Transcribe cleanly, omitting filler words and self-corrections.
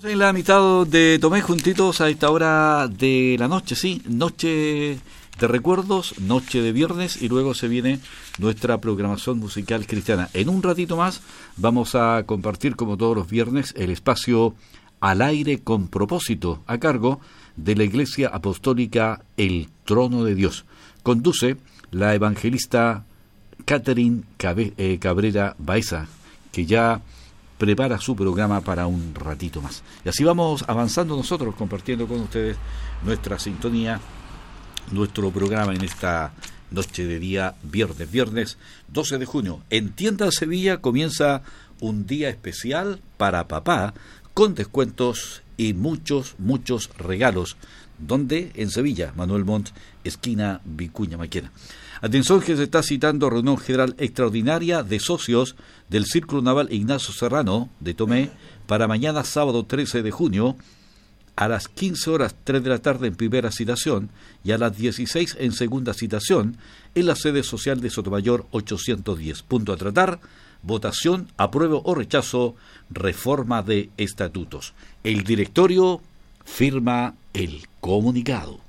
En la mitad de Tomé juntitos a esta hora de la noche, sí, noche de recuerdos, noche de viernes, y luego se viene nuestra programación musical cristiana. En un ratito más vamos a compartir, como todos los viernes, el espacio Al Aire con Propósito, a cargo de la Iglesia Apostólica El Trono de Dios. Conduce la evangelista Catherine Cabrera Baeza, que ya prepara su programa para un ratito más. Y así vamos avanzando nosotros, compartiendo con ustedes nuestra sintonía, nuestro programa en esta noche de día viernes 12 de junio. En Tienda Sevilla comienza un día especial para papá, con descuentos y muchos regalos. ¿Dónde? En Sevilla, Manuel Montt, esquina Vicuña Maquena. Atención, que se está citando reunión general extraordinaria de socios del Círculo Naval Ignacio Serrano de Tomé para mañana sábado 13 de junio a las 15 horas 3 de la tarde en primera citación y a las 16 en segunda citación en la sede social de Sotomayor 810. Punto a tratar: votación, apruebo o rechazo, reforma de estatutos. El directorio firma el comunicado.